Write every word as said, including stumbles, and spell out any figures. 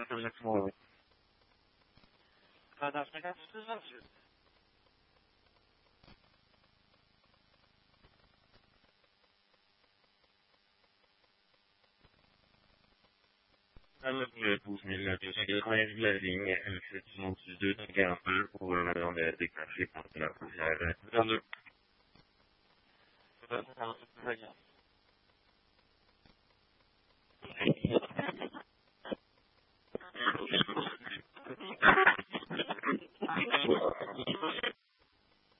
Exactement, oui. Ah, non, je regarde tout ça, je... Alors, le douze mille deux cent quatre-vingt-huit, la ligne L sept cent soixante-deux, quarante-deux, pour le madame de déclencher par la poussière. vingt-deux. vingt-deux. Très bien.